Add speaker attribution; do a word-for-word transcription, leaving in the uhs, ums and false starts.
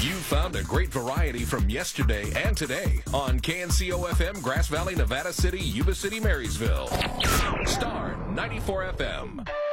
Speaker 1: You found a great variety from yesterday and today on K N C O F M, Grass Valley, Nevada City, Yuba City, Marysville. Star ninety-four F M.